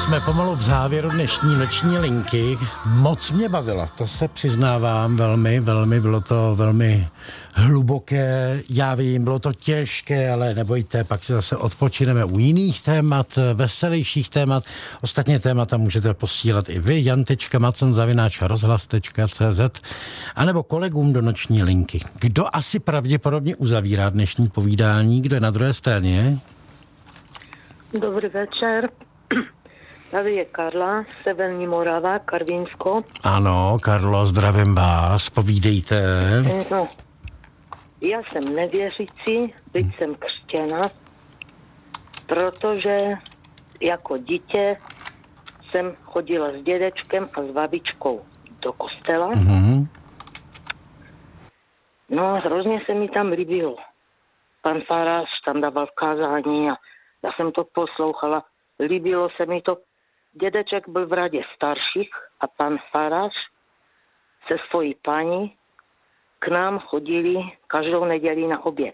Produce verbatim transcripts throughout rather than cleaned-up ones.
jsme pomalu v závěru dnešní noční linky. Moc mě bavila, to se přiznávám velmi, velmi, bylo to velmi hluboké, já vím, bylo to těžké, ale nebojte, pak si zase odpočineme u jiných témat, veselějších témat. Ostatně témata můžete posílat i vy, jan tečka macon zavináč rozhlas tečka cé zet, anebo kolegům do noční linky. Kdo asi pravděpodobně uzavírá dnešní povídání, kdo je na druhé straně? Dobrý večer. Tady je Karla, Severní Morava, Karvinsko. Ano, Karlo, zdravím vás, povídejte. No, já jsem nevěřící, byť hmm. jsem křtěna, protože jako dítě jsem chodila s dědečkem a s babičkou do kostela. Hmm. No a hrozně se mi tam líbilo. Pan farář tam dával kázání a já jsem to poslouchala. Líbilo se mi to. Dědeček byl v radě starších a pan farář se svojí paní k nám chodili každou neděli na oběd.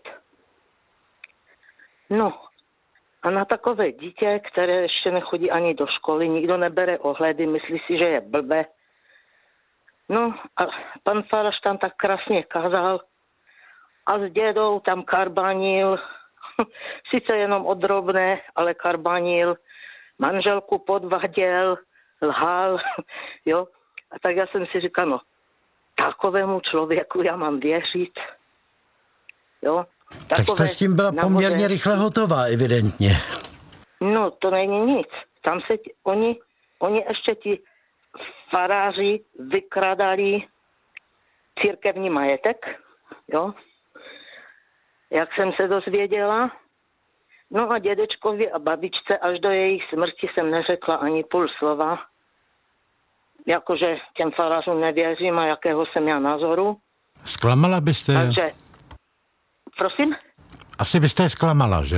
No a na takové dítě, které ještě nechodí ani do školy, nikdo nebere ohledy, myslí si, že je blbé. No a pan farář tam tak krásně kázal a s dědou tam karbanil, sice jenom odrobné, ale karbanil, manželku podváděl, lhal, jo. A tak já jsem si říkal, no, takovému člověku já mám věřit, jo. Tak jste s tím byla poměrně nahoře rychle hotová, evidentně. No, to není nic. Tam se ti, oni, oni ještě ti faráři vykradali církevní majetek, jo. Jak jsem se dozvěděla. No a dědečkovi a babičce až do jejich smrti jsem neřekla ani půl slova. Jakože těm farářům nevěřím a jakého jsem já názoru. Zklamala byste? Takže, prosím? Asi byste je zklamala, že?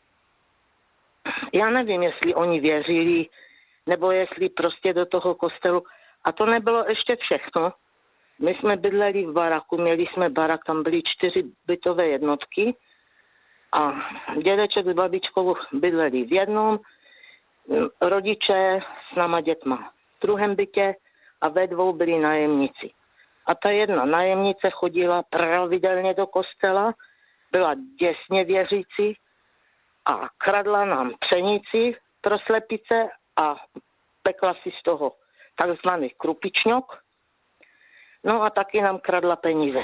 Já nevím, jestli oni věřili, nebo jestli prostě do toho kostelu. A to nebylo ještě všechno. My jsme bydleli v baraku, měli jsme barak, tam byly čtyři bytové jednotky. A dědeček s babičkou bydleli v jednom, rodiče s náma dětma v druhém bytě a ve dvou byli nájemníci. A ta jedna nájemnice chodila pravidelně do kostela, byla děsně věřící a kradla nám pšenici pro slepice a pekla si z toho takzvaný krupičňok. No a taky nám kradla peníze.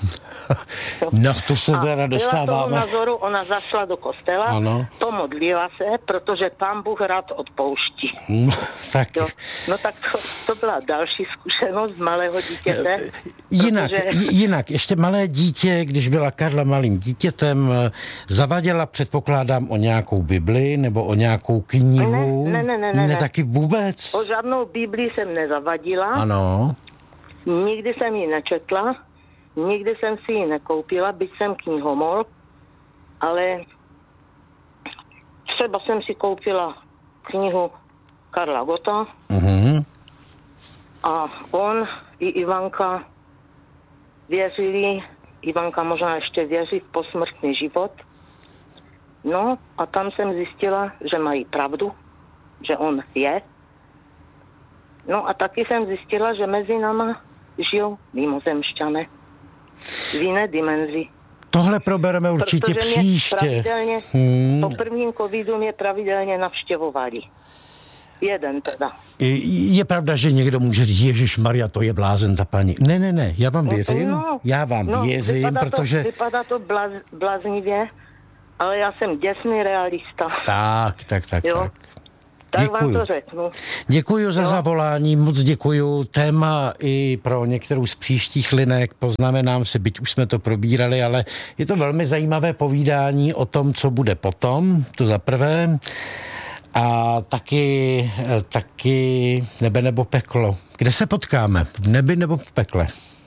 No, to se teda dostáváme. Byla toho názoru, ona zašla do kostela, ano. Pomodlila se, protože Pán Bůh rád odpouští. No, tak. Jo. No tak to, to byla další zkušenost z malého dítěte. Jinak, protože... jinak, ještě malé dítě, když byla Karla malým dítětem, zavaděla, předpokládám, o nějakou Bibli nebo o nějakou knihu? Ne, ne, ne, ne. Ne, taky vůbec? O žádnou Bibli jsem nezavadila. Ano. Nikdy jsem ji nečetla. Nikdy jsem si ji nekoupila, byť jsem knihomol, ale třeba jsem si koupila knihu Karla Gotta uh-huh. a on i Ivanka věřili, Ivanka možná ještě věří v posmrtný život. No a tam jsem zjistila, že mají pravdu, že on je. No a taky jsem zjistila, že mezi náma žijou mimozemšťané. V jiné dimenzi. Tohle probereme určitě protože příště. Hmm. Po prvním covidu mě pravidelně navštěvovali. Jeden teda. Je, je pravda, že někdo může říct, Ježišmarja, to je blázen ta paní. Ne, ne, ne, já vám věřím. No, já vám no, věřím, vypadá protože... To, vypadá to blaz, bláznivě, ale já jsem děsný realista. Tak, tak, tak, jo? tak. Tak děkuju. vám to řeknu. Děkuju za jo? zavolání, moc děkuju. Téma i pro některou z příštích linek poznamenám si, byť už jsme to probírali, ale je to velmi zajímavé povídání o tom, co bude potom, to za prvé. A taky, taky nebe nebo peklo. Kde se potkáme? V nebi nebo v pekle?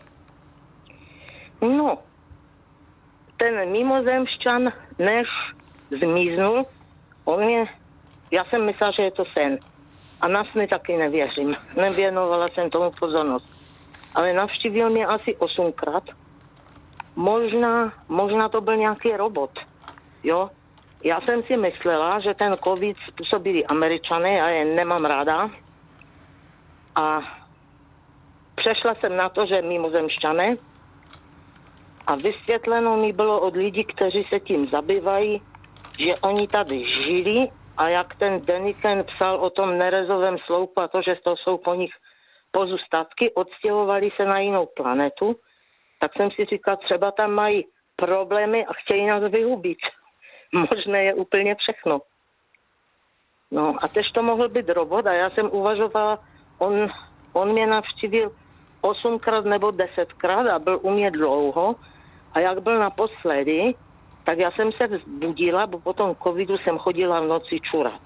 No, ten mimozemšťan, než zmiznul, on je... Já jsem myslela, že je to sen. A na sny taky nevěřím. Nevěnovala jsem tomu pozornost. Ale navštívil mě asi osmkrát. Možná, možná to byl nějaký robot. Jo? Já jsem si myslela, že ten covid způsobili Američané, já je nemám ráda. A přešla jsem na to, že mimozemšťané. A vysvětleno mi bylo od lidí, kteří se tím zabývají, že oni tady žili a jak ten Deniken psal o tom nerezovém sloupu a to, že to jsou po nich pozůstatky, odstěhovali se na jinou planetu, tak jsem si říkal, třeba tam mají problémy a chtějí nás vyhubit. Možné je úplně všechno. No a tež to mohl být robot a já jsem uvažovala, on, on mě navštívil osmkrát nebo desetkrát a byl u mě dlouho a jak byl naposledy, tak já jsem se vzbudila, bo po tom covidu jsem chodila v noci čurat.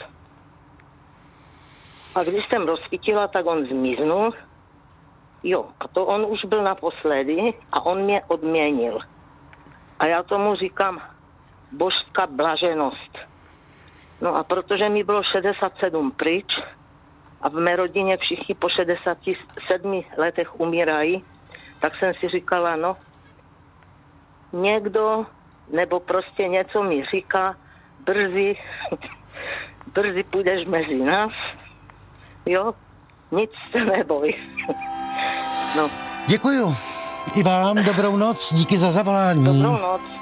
A když jsem rozsvítila, tak on zmiznul. Jo, a to on už byl naposledy a on mě odměnil. A já tomu říkám božská blaženost. No a protože mi bylo šedesát sedm pryč a v mé rodině všichni po šedesáti sedmi letech umírají, tak jsem si říkala, no, někdo nebo prostě něco mi říká, brzy, brzy půjdeš mezi nás, jo, nic se neboj. No. Děkuju. I vám dobrou noc, díky za zavolání. Dobrou noc.